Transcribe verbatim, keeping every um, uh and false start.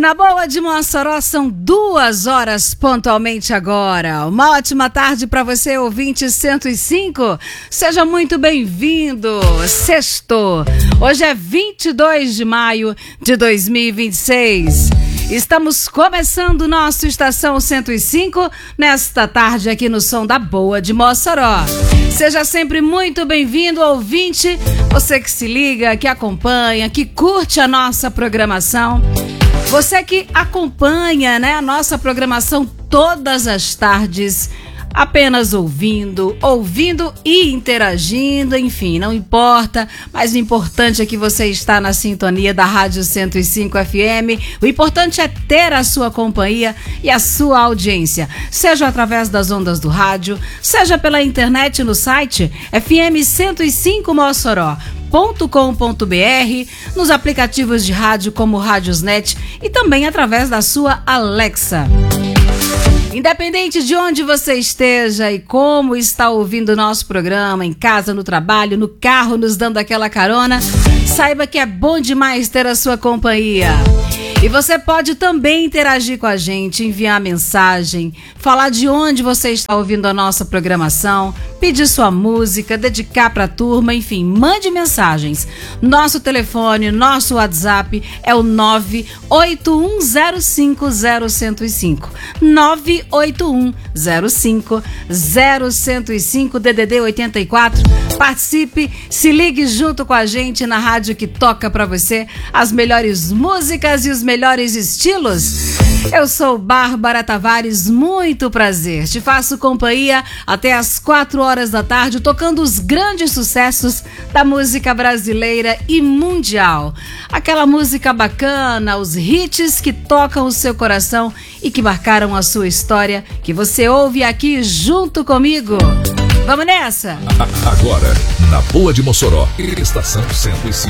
Na Boa de Mossoró são duas horas pontualmente agora. Uma ótima tarde para você, ouvinte cento e cinco. Seja muito bem-vindo. Sexto. Hoje é vinte e dois de maio de dois mil e vinte e seis. Estamos começando o nosso Estação cento e cinco nesta tarde aqui no Som da Boa de Mossoró. Seja sempre muito bem-vindo, ouvinte. Você que se liga, que acompanha, que curte a nossa programação. Você que acompanha, né, a nossa programação todas as tardes, apenas ouvindo, ouvindo e interagindo, enfim, não importa, mas o importante é que você está na sintonia da Rádio cento e cinco F M, o importante é ter a sua companhia e a sua audiência, seja através das ondas do rádio, seja pela internet no site F M cento e cinco Mossoró. ponto com ponto b r, nos aplicativos de rádio como Rádiosnet e também através da sua Alexa. Independente de onde você esteja e como está ouvindo o nosso programa, em casa, no trabalho, no carro, nos dando aquela carona, saiba que é bom demais ter a sua companhia. E você pode também interagir com a gente, enviar mensagem, falar de onde você está ouvindo a nossa programação, pedir sua música, dedicar para a turma, enfim, mande mensagens. Nosso telefone, nosso WhatsApp é o nove oito um zero cinco zero zero zero cinco. nove oito um zero cinco zero zero zero cinco, D D D oitenta e quatro. Participe, se ligue junto com a gente na rádio que toca para você as melhores músicas e os melhores estilos. Eu sou Bárbara Tavares, muito prazer. Te faço companhia até as quatro horas da tarde, tocando os grandes sucessos da música brasileira e mundial. Aquela música bacana, os hits que tocam o seu coração e que marcaram a sua história, que você ouve aqui junto comigo. Vamos nessa? Agora, na Boa de Mossoró, Estação cento e cinco.